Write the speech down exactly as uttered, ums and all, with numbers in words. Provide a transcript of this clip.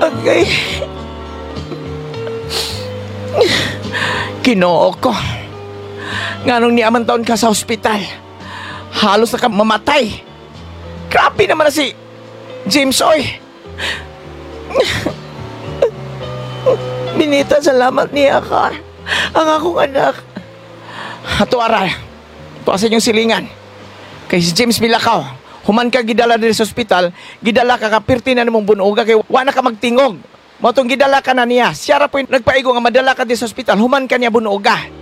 Okay. Kinoo ko. Nganong niyaman taon ka sa ospital. Halos na ka mamatay. Grabe naman na si James, oy. Binita, salamat niya ka. Ang akong anak. Ato aral. Tuwa sa inyong silingan. Kay si James Milakaw, human ka gidala diri sa ospital, gidala ka kapirti na namong bunuga kay wala ka magtingog. Motong gidala ka na niya. Siya ra po yung nagpaigo nga madala ka diri sa ospital, human ka niya bunuga.